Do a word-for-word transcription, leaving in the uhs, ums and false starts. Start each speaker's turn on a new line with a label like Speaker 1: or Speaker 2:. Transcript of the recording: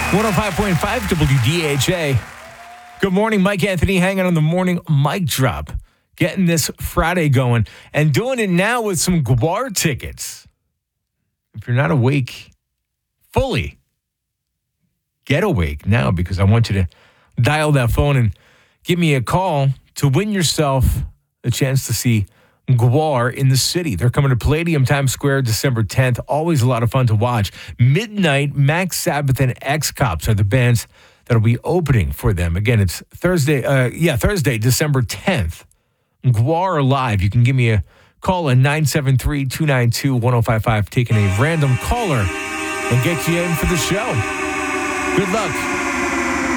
Speaker 1: one oh five point five W D H A. Good morning, Mike Anthony, hanging on the morning mic drop. Getting this Friday going and doing it now with some Gwar tickets. If you're not awake fully, get awake now because I want you to dial that phone and give me a call to win yourself a chance to see Gwar in the city. They're coming to Palladium Times Square December tenth. Always a lot of fun to watch. Midnight, Max Sabbath, and X-Cops are the bands that'll be opening for them. Again, it's Thursday, uh, yeah, Thursday, December tenth. Gwar live. You can give me a call at nine seven three, two nine two, one oh five five, taking a random caller and get you in for the show. Good luck.